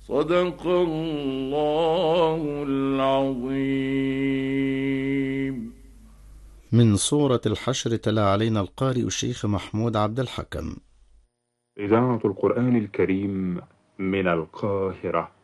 صدق الله العظيم. من سورة الحشر تلا علينا القارئ الشيخ محمود عبد الحكم. إذاعة القرآن الكريم من القاهرة.